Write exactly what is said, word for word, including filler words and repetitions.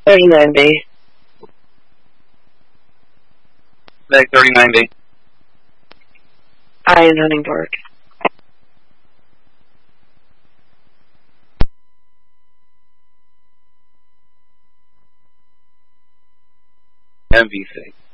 thirty-nine B. Meg thirty-nine B. Iron Hunting Park. M V C.